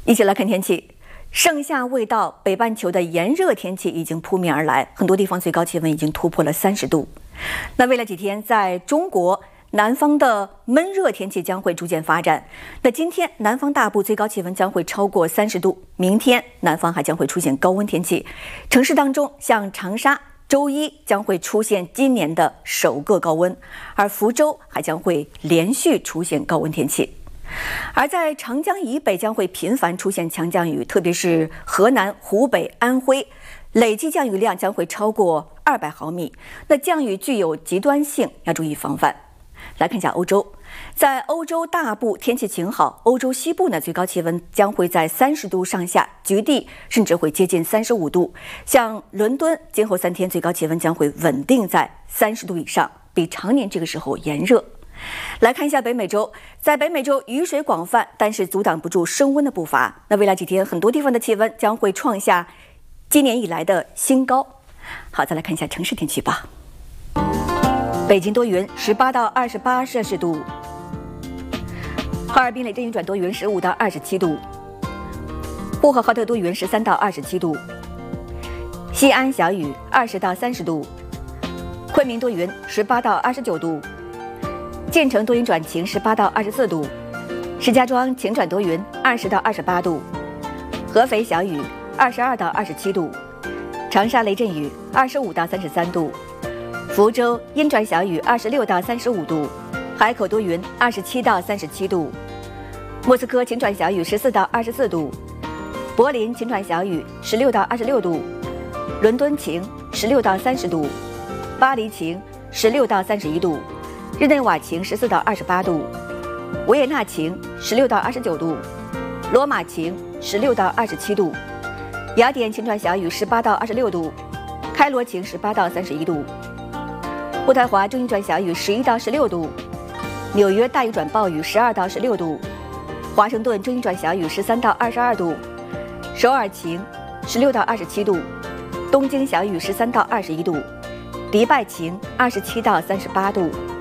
一起来看天气。盛夏未到，北半球的炎热天气已经扑面而来，很多地方最高气温已经突破了30度。那未来几天，在中国南方的闷热天气将会逐渐发展。那今天南方大部最高气温将会超过30度，明天南方还将会出现高温天气。城市当中，像长沙周一将会出现今年的首个高温，而福州还将会连续出现高温天气。而在长江以北将会频繁出现强降雨，特别是河南、湖北、安徽，累计降雨量将会超过200毫米。那降雨具有极端性，要注意防范。来看一下欧洲，在欧洲大部天气晴好，欧洲西部呢最高气温将会在30度上下，局地甚至会接近35度。像伦敦，今后3天最高气温将会稳定在30度以上，比常年这个时候炎热。来看一下北美洲，在北美洲雨水广泛，但是阻挡不住升温的步伐。那未来几天，很多地方的气温将会创下今年以来的新高。好，再来看一下城市天气吧。北京多云，18到28摄氏度；哈尔滨雷阵雨转多云，15到27度；呼和浩特多云，13到27度；西安小雨，20到30度；昆明多云，18到29度。建成多云转晴，18到24度；石家庄晴转多云，20到28度；合肥小雨，22到27度；长沙雷阵雨，25到33度；福州阴转小雨，26到35度；海口多云，27到37度；莫斯科晴转小雨，14到24度；柏林晴转小雨，16到26度；伦敦晴，16到30度；巴黎晴，16到31度。日内瓦晴14到28度，维也纳晴16到29度，罗马晴16到27度，雅典晴转小雨18到26度，开罗晴18到31度，渥太华中阴转小雨11到16度，纽约大雨转暴雨12到16度，华盛顿中阴转小雨13到22度，首尔晴16到27度，东京小雨13到21度，迪拜晴27到38度。